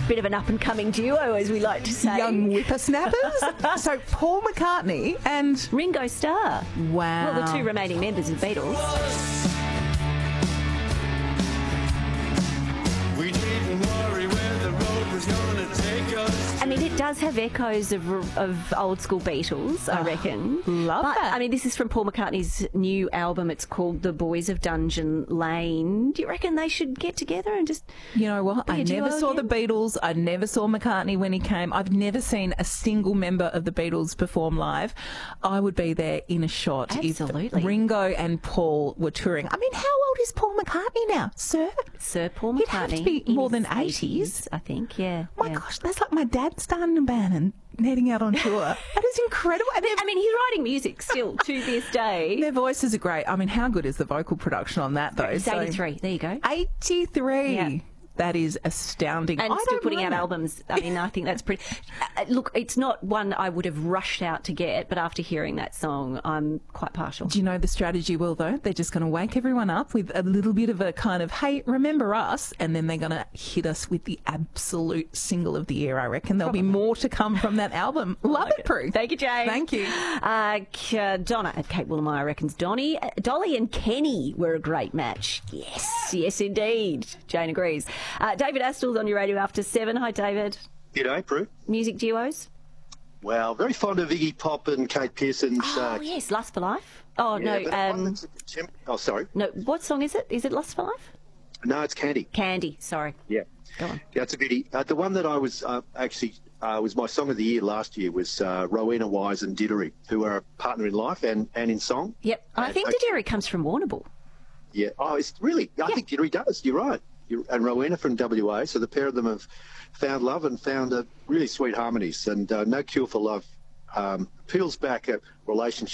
Bit of an up-and-coming duo, as we like to say. Young whippersnappers. So Paul McCartney and Ringo Starr. wow. Well, the two remaining members of the Beatles. We didn't worry where the road was going to take us. I mean, it does have echoes of old school Beatles, I reckon. Love but, that. I mean, this is from Paul McCartney's new album. It's called The Boys of Dungeon Lane. Do you reckon they should get together and just... You know what? Be I a never duo saw the again? Beatles. I never saw McCartney when he came. I've never seen a single member of the Beatles perform live. I would be there in a shot Absolutely. if Ringo and Paul were touring. I mean, how old is Paul McCartney now, sir? Sir Paul McCartney. He'd have to be in more his than 80s. I think, yeah. My yeah. gosh, that's like my dad starting a band and heading out on tour. That is incredible. And I mean, he's writing music still to this day. their voices are great. I mean, how good is the vocal production on that, though? He's 83. There you go. 83. Yeah. That is astounding. And I still don't putting mind out that. albums. I mean, I think that's pretty... look, it's not one I would have rushed out to get, but after hearing that song, I'm quite partial. Do you know the strategy, Will, though? They're just going to wake everyone up with a little bit of a kind of, hey, remember us? And then they're going to hit us with the absolute single of the year, I reckon. There'll be more to come from that album. Love it, Prue. Thank you, Jane. Thank you. Donna, Kate Willamire reckons Dolly and Kenny were a great match. Yes, indeed. Jane agrees. David Astle's on your radio after 7. Hi, David. G'day, Prue. Music duos? Well, very fond of Iggy Pop and Kate Pearson's. Oh, yes, Lust for Life. Oh, yeah, no. but one that's a oh, sorry. No, what song is it? Is it Lust for Life? No, it's Candy. Candy, sorry. Yeah. Go on. Yeah, it's a goodie. The one that I was actually was my song of the year last year was Rowena Wise and Diddery, who are a partner in life and in song. Yep. I think Dideri comes from Warrnambool. Yeah. Oh, it's really. I think Diddery does. You're right. And Rowena from WA. So the pair of them have found love and found really sweet harmonies. And No Cure for Love peels back a relationship